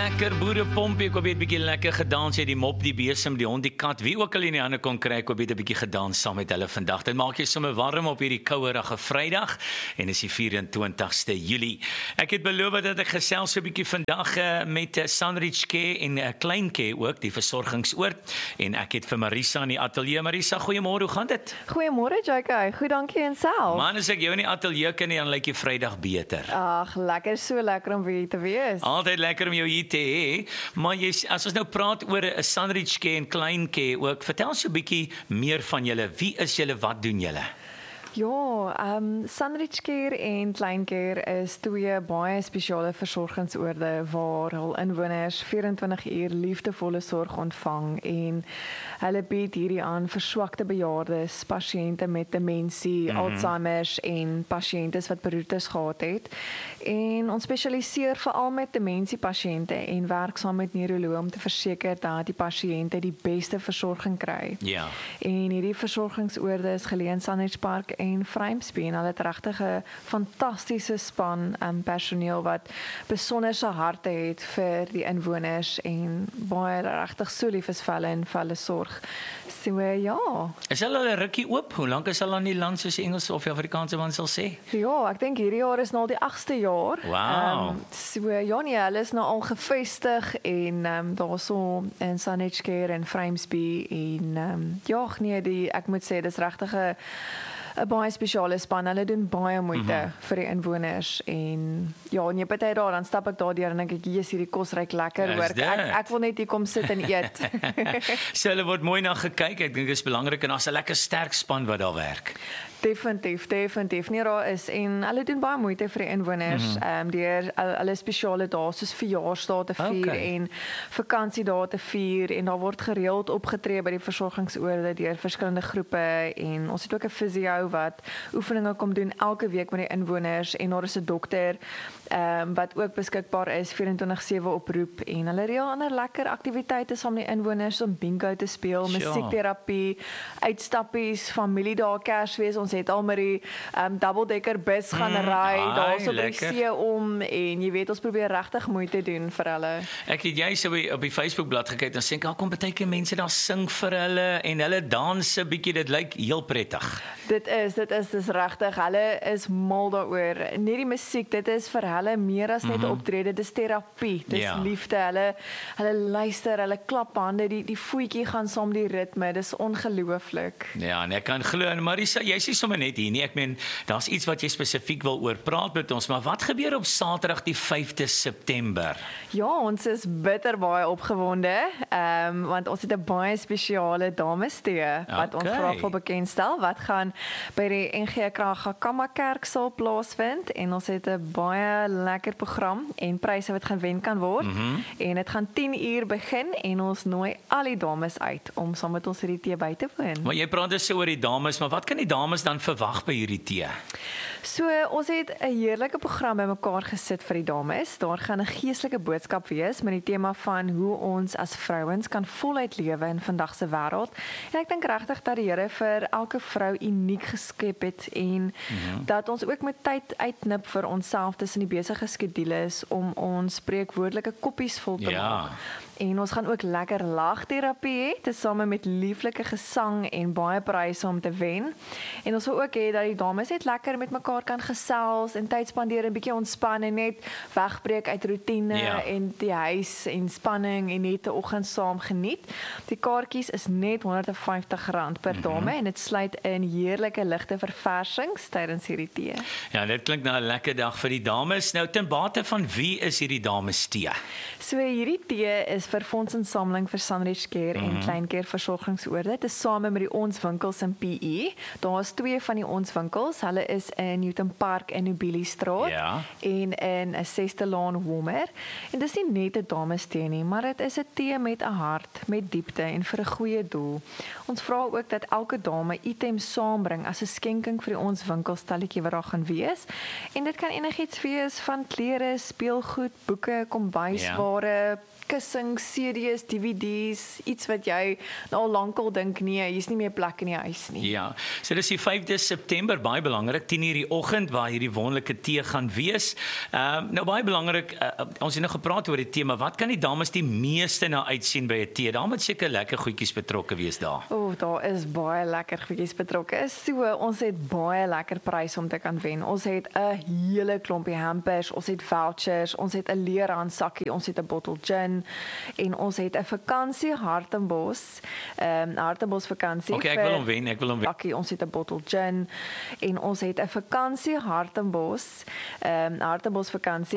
lekker boerepompie, ek hoop jy het 'n bietjie lekker gedans, jy die mop, die besem, die hond, die kat, wie ook al in die hande kon kry, ek hoop jy het 'n bietjie gedans saam met hulle vandag. Dit maak jy sommer warm op hierdie kouerige Vrydag en dis die 24ste Julie. Ek het beloof dat ek gesels so 'n bietjie vandag met Sunridge Care en Klein Care ook, die versorgingsoord, en ek het vir Marisa in die ateljee. Marisa, goeiemôre, hoe gaan dit? Goeiemôre JK, goed dankie en self. Man, as ek jou in die ateljee kan, dan lyk jy Vrydag beter. Ag, lekker, so lekker om weer te wees. Altyd lekker om jou hier te hê, maar as ons nou praat oor 'n Sunridge Care en Klein Care ook, vertel so 'n bietjie meer van julle. Wie is julle, wat doen julle? Ja, Sunridge Care en Klein Care is twee baie spesiale versorgingsoorde waar hul inwoners 24 uur liefdevolle sorg ontvang en hulle bied hierdie aan verswakte bejaardes, pasiënte met demensie, Alzheimer's en pasiënte wat beroertes gehad het. En ons spesialiseer veral met dementiepasiënte en werk saam met neuroloë om te verseker dat die pasiënte die beste versorging kry. Ja. En hierdie versorgingsoorde is geleë in Sunridge Park en Vryheidsbeen. Hulle het regtig 'n fantastiese span personeel wat besonderse harte het vir die inwoners en baie regtig so lief is vir hulle en vir hulle sorg. So ja. Is hulle al 'n rukkie oop? Hoe lank is hulle aan die land, soos die Engelse of die Afrikaanse man sal sê? Ja, ek dink hierdie jaar is nou al die 8ste jaar. Wow. So ja nee, hulle is nou al gevestig en daarso in Sunridge Care en Vryheidsbeen en ja nee, ek moet sê dis regtig 'n baie spesiale span. Hulle doen baie moeite vir die inwoners en ja, en jy party daar dan stap ek daardeur en dink ek, "Jesus, hierdie kos ruik lekker hoor. Ek wil net hier kom sit en eet." So hulle word mooi na gekyk. Ek dink dit is belangrik en daar's 'n lekker sterk span wat daar werk. Definitief. Nee, daar is en hulle doen baie moeite vir die inwoners deur hulle spesiale dae soos verjaarsdae te vier en vakansiedae te vier en daar word gereeld opgetree by die versorgingsoorde deur verskillende groepe en ons het ook 'n fisio wat oefeninge kom doen elke week met die inwoners en daar is 'n dokter wat ook beskikbaar is 24/7 oproep en hulle reël ander lekker aktiwiteite saam met die inwoners om bingo te speel, musiekterapie, uitstappies, familiedae, Kersfees. Ons het al met die double-decker bus gaan ry daarso by die see om en jy weet ons probeer regtig moeite doen vir hulle. Ek het jy so op die Facebookblad gekyk en sê ek kom baie keer mense daar sing vir hulle en hulle dans 'n bietjie, dit lyk heel prettig. Dit is regtig. Hulle is mal daaroor. Net die musiek, dit is vir hulle meer as net 'n optrede, dis terapie. Dis liefde. Hulle luister, hulle klap hande, die voetjie gaan saam die ritme. Dis ongelooflik. Ja, en ek kan glo en Marisa, jy is sommer net hier nie. Ek meen, daar's iets wat jy spesifiek wil oor praat met ons, maar wat gebeur op Saterdag die 5de September? Ja, ons is bitter baie opgewonde, want ons het 'n baie spesiale damestee wat ons graag wil bekendstel. Wat gaan by die NG Kragakama Kerksaal plaasvind en ons het 'n baie lekker program en pryse wat gewen kan word en dit gaan 10 uur begin en ons nooi al die dames uit om saam met ons hierdie tee by te woon. Maar jy praat dus so oor die dames, maar wat kan die dames dan verwag by hierdie tee? So, ons het 'n heerlike program bymekaar gesit vir die dames. Daar gaan 'n geestelike boodskap wees met die tema van hoe ons as vrouens kan voluit lewe in vandag se wêreld. En ek dink regtig dat die Here vir elke vrou uniek geskep het en dat ons ook met tyd uitnip vir onsself tussen die besige skedules om ons spreekwoordelike koppies vol te maak. En ons gaan ook lekker lagterapie hê, tesame met lieflike gesang en baie pryse om te wen. En ons wil ook hê dat die dames net lekker met mekaar kan gesels en tyd spandeer, 'n bietjie ontspan en net wegbreek uit rotine en die huis en spanning en net 'n oggend saam geniet. Die kaartjies is net R150 per dame en dit sluit in heerlike ligte verversings tydens hierdie tee. Ja, dit klink nou 'n lekker dag vir die dames. Nou ten bate van wie is hierdie dames tee? So hierdie tee is vir fondsinsameling vir Sunridge Care en Klein Care versorgingsoorde. Dit is same met die Ons winkels in PE. Daar is 2 van die Ons winkels. Hulle is in Newton Park in Nobili Straat en in 'n 6de Laan Homer. En dis nie net 'n dames tee nie, maar dit is 'n tee met 'n hart, met diepte en vir 'n goeie doel. Ons vra ook dat elke dame items saambring as 'n skenking vir die Ons winkelstalletjie wat daar gaan wees. En dit kan enigiets wees van klere, speelgoed, boeke, kombuisware, kussings, CD's, DVD's, iets wat jy nou al lankal dink nee, hier's nie meer plek in die huis nie. Ja, so dis die 5de September, baie belangrik, 10:00 die oggend waar hierdie wonderlike tee gaan wees. Nou baie belangrik, ons het nou gepraat oor die tema, wat kan die dames die meeste na uitsien by 'n tee? Daar moet seker lekker goedjies betrokke wees daar. Daar is baie lekker goedjies betrokke. So, ons het baie lekker pryse om te kan wen. Ons het 'n hele klompie hampers, ons het vouchers, ons het 'n leerhandsakkie, ons het 'n bottel gin en ons het 'n vakansie Hartenbos, Hartenbos vakansie. Okay, ek wil hom wen. Sakkie, ons het 'n bottel gin en ons het 'n vakansie Hartenbos, Hartenbos vakansie.